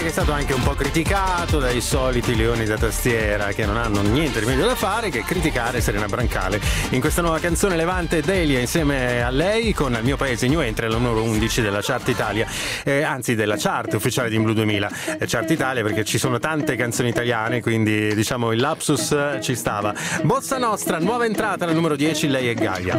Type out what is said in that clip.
Che è stato anche un po' criticato dai soliti leoni da tastiera che non hanno niente di meglio da fare che criticare Serena Brancale. In questa nuova canzone Levante Delia insieme a lei con Il mio paese new entry al numero 11 della Chart Italia, anzi della chart ufficiale di In Blue 2000. Chart Italia perché ci sono tante canzoni italiane, quindi diciamo il lapsus ci stava. Bossa Nostra, nuova entrata al numero 10, lei è Gaia.